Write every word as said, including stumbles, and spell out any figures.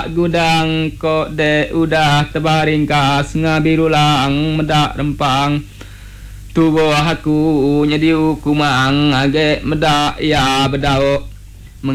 medak gudang kok de udah terbaringkas ngabirulang medak rempang tubuh aku jadi hukumang age medak ya bedau